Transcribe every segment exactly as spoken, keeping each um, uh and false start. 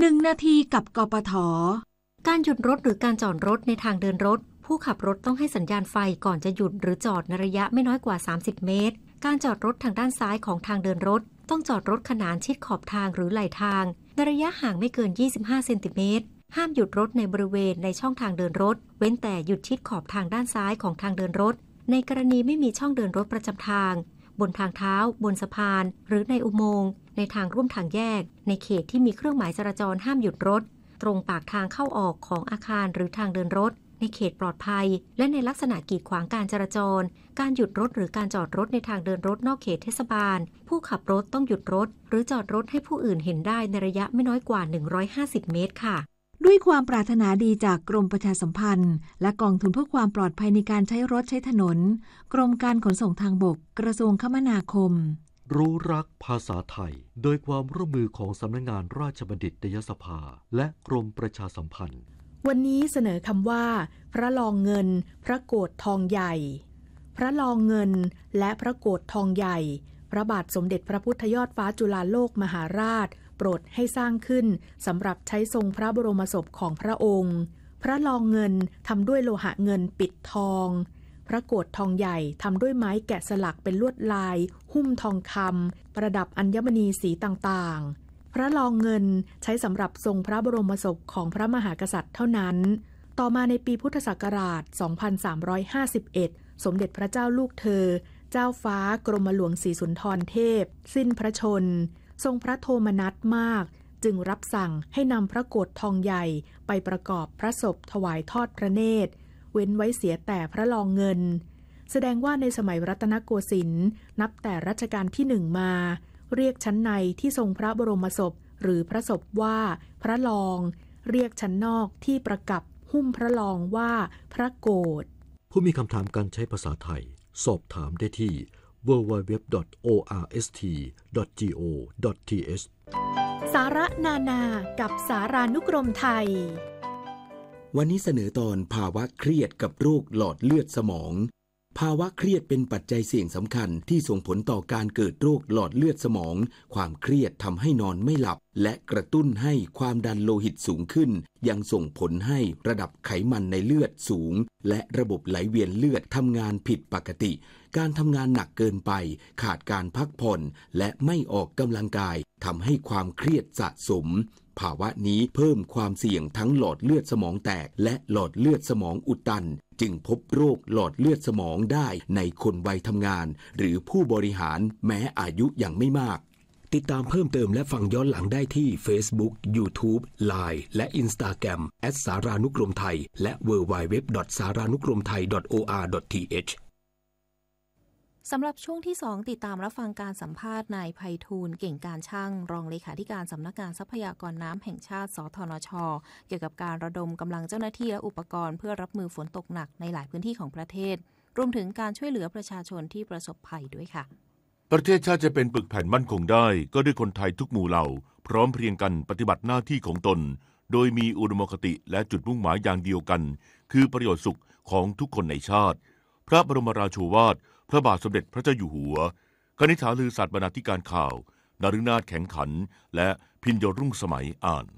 หนึ่งนาทีกับกปท. การหยุดรถหรือการจอดรถในทางเดินรถผู้ขับรถต้องให้สัญญาณไฟก่อนจะหยุดหรือจอดในระยะไม่น้อยกว่าสามสิบเมตรการจอดรถทางด้านซ้ายของทางเดินรถต้องจอดรถขนานชิดขอบทางหรือไหลทางในระยะห่างไม่เกินยี่สิบห้าเซนติเมตรห้ามหยุดรถในบริเวณในช่องทางเดินรถเว้นแต่หยุดชิดขอบทางด้านซ้ายของทางเดินรถในกรณีไม่มีช่องเดินรถประจำทางบนทางเท้าบนสะพานหรือในอุโมงค์ในทางร่วมทางแยกในเขตที่มีเครื่องหมายจราจรห้ามหยุดรถตรงปากทางเข้าออกของอาคารหรือทางเดินรถในเขตปลอดภัยและในลักษณะกีดขวางการจราจรการหยุดรถหรือการจอดรถในทางเดินรถนอกเขตเทศบาลผู้ขับรถต้องหยุดรถหรือจอดรถให้ผู้อื่นเห็นได้ในระยะไม่น้อยกว่าหนึ่งร้อยห้าสิบเมตรค่ะด้วยความปรารถนาดีจากกรมประชาสัมพันธ์และกองทุนเพื่อความปลอดภัยในการใช้รถใช้ถนนกรมการขนส่งทางบกกระทรวงคมนาคมรู้รักภาษาไทยโดยความร่วมมือของสำนักงานราชบัณฑิตยสภาและกรมประชาสัมพันธ์วันนี้เสนอคำว่าพระลองเงินพระโกฐทองใหญ่พระลองเงินและพระโกฐทองใหญ่พระบาทสมเด็จพระพุทธยอดฟ้าจุฬาโลกมหาราชโปรดให้สร้างขึ้นสำหรับใช้ทรงพระบรมศพของพระองค์พระลองเงินทำด้วยโลหะเงินปิดทองพระโกฐทองใหญ่ทำด้วยไม้แกะสลักเป็นลวดลายหุ้มทองคำประดับอัญมณีสีต่างๆพระลองเงินใช้สำหรับทรงพระบรมศพของพระมหากษัตริย์เท่านั้นต่อมาในปีพุทธศักราช สองพันสามร้อยห้าสิบเอ็ด สมเด็จพระเจ้าลูกเธอเจ้าฟ้ากรมหลวงศรีสุนทรเทพสิ้นพระชนทรงพระโทมนัสมากจึงรับสั่งให้นำพระโกฐทองใหญ่ไปประกอบพระศพถวายทอดพระเนตรเว้นไว้เสียแต่พระลองเงินแสดงว่าในสมัยรัตนโกสินทร์นับแต่รัชกาลที่หนึ่งมาเรียกชั้นในที่ทรงพระบรมศพหรือพระศพว่าพระลองเรียกชั้นนอกที่ประกับหุ้มพระลองว่าพระโกฐผู้มีคำถามการใช้ภาษาไทยสอบถามได้ที่ ดับเบิลยู ดับเบิลยู ดับเบิลยู ดอท โอ อาร์ เอส ที ดอท จี โอ ดอท ที เอชสาระนานากับสารานุกรมไทยวันนี้เสนอตอนภาวะเครียดกับโรคหลอดเลือดสมองภาวะเครียดเป็นปัจจัยเสี่ยงสำคัญที่ส่งผลต่อการเกิดโรคหลอดเลือดสมองความเครียดทำให้นอนไม่หลับและกระตุ้นให้ความดันโลหิตสูงขึ้นยังส่งผลให้ระดับไขมันในเลือดสูงและระบบไหลเวียนเลือดทำงานผิดปกติการทำงานหนักเกินไปขาดการพักผ่อนและไม่ออกกำลังกายทำให้ความเครียดสะสมภาวะนี้เพิ่มความเสี่ยงทั้งหลอดเลือดสมองแตกและหลอดเลือดสมองอุดตันจึงพบโรคหลอดเลือดสมองได้ในคนวัยทำงานหรือผู้บริหารแม้อายุยังไม่มากติดตามเพิ่มเติมและฟังย้อนหลังได้ที่ Facebook YouTube ไลน์ และ Instagram แอท สารานุกรมไทยและ ดับเบิลยู ดับเบิลยู ดับเบิลยู ดอท สารานุกรมไทย ดอท โอ อาร์ ดอท ที เอชสำหรับช่วงที่สองติดตามรับฟังการสัมภาษณ์นายไพฑูรย์เก่งการช่างรองเลขาธิการสำนักงานทรัพยากรน้ำแห่งชาติสทนช.เกี่ยวกับการระดมกำลังเจ้าหน้าที่และอุปกรณ์เพื่อรับมือฝนตกหนักในหลายพื้นที่ของประเทศรวมถึงการช่วยเหลือประชาชนที่ประสบภัยด้วยค่ะประเทศชาติจะเป็นปึกแผ่นมั่นคงได้ก็ด้วยคนไทยทุกหมู่เหล่าพร้อมเพรียงกันปฏิบัติหน้าที่ของตนโดยมีอุดมคติและจุดมุ่งหมายอย่างเดียวกันคือประโยชน์สุขของทุกคนในชาติพระบรมราโชวาทพระบาทสมเด็จพระเจ้าอยู่หัวคณิษฐาลือศาสตร์บรรณาธิการข่าวนฤนาถแข็งขันและพิญโยรุ่งสมัยอ่าน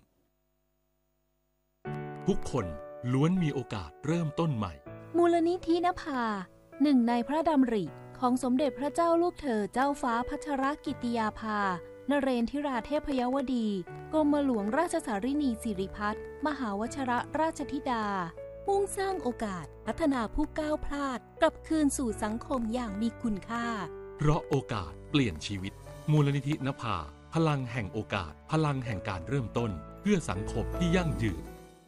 ทุกคนล้วนมีโอกาสเริ่มต้นใหม่มูลนิธินภาหนึ่งในพระดำริของสมเด็จพระเจ้าลูกเธอเจ้าฟ้าพัชรกิติยาภานเรนทิราเทพยวดีกรมหลวงราชสารินีสิริพัฒน์มหาวชิรราชธิดามุ่งสร้างโอกาสพัฒนาผู้ก้าวพลาดกลับคืนสู่สังคมอย่างมีคุณค่าเพราะโอกาสเปลี่ยนชีวิตมูลนิธินภาพลังแห่งโอกาสพลังแห่งการเริ่มต้นเพื่อสังคมที่ยั่งยืน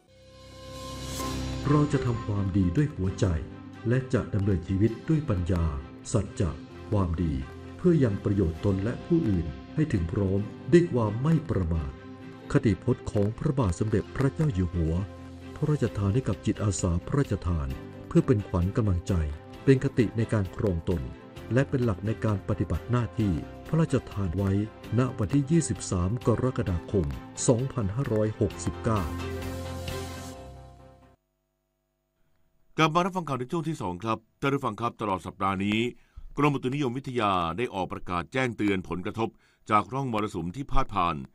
เราจะทำความดีด้วยหัวใจและจะดำเนินชีวิตด้วยปัญญาสัจจะความดีเพื่อยังประโยชน์ตนและผู้อื่นให้ถึงพร้อมด้วยความไม่ประมาทคติพจน์ของพระบาทสมเด็จพระเจ้าอยู่หัวพระราชทานให้กับจิตอาสาพระราชทานเพื่อเป็นขวัญกำลังใจเป็นคติในการครองตนและเป็นหลักในการปฏิบัติหน้าที่พระราชทานไว้ณวันที่ยี่สิบสามกรกฎาคมสองพันห้าร้อยหกสิบเก้ากลับมารับฟังข่าวในช่วงที่สองครับท่านผู้ฟังครับตลอดสัปดาห์นี้กรมอุตุนิยมวิทยาได้ออกประกาศแจ้งเตือนผลกระทบจากร่องมรสุมที่พาดผ่าน